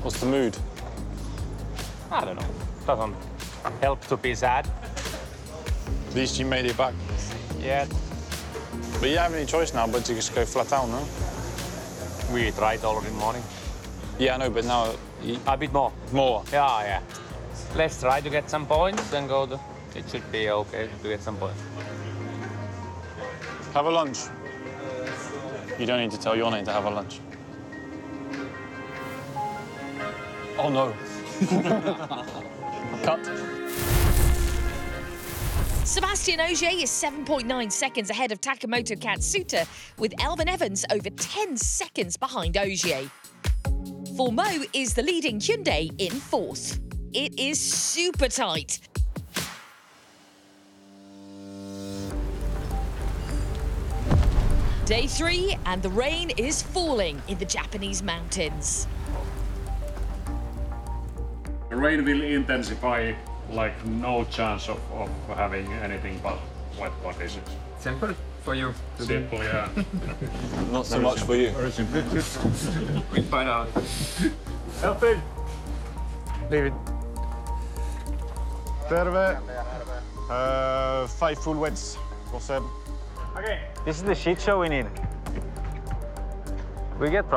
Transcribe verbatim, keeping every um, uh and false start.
What's the mood? I don't know. Doesn't help to be sad. At least you made it back. Yeah, But you have any choice now but to just go flat out, no? we tried already in the morning. Yeah, I know, but now you... A bit more. more. Yeah, yeah. Let's try to get some points and go to... It should be okay to get some points. Have a lunch. You don't need to tell your name to have a lunch. Oh, no. Cut. Sebastian Ogier is seven point nine seconds ahead of Takamoto Katsuta, with Elvin Evans over ten seconds behind Ogier. Formeau is the leading Hyundai in fourth. It is super tight. Day three, and the rain is falling in the Japanese mountains. The rain will intensify, like no chance of, of having anything but wet conditions. Simple for you. Simple, yeah. Not so much for you. Very simple. We find out. Elfin! Leave it. Terve. Uh, five full wets for Seb. This is the shit show we need. We get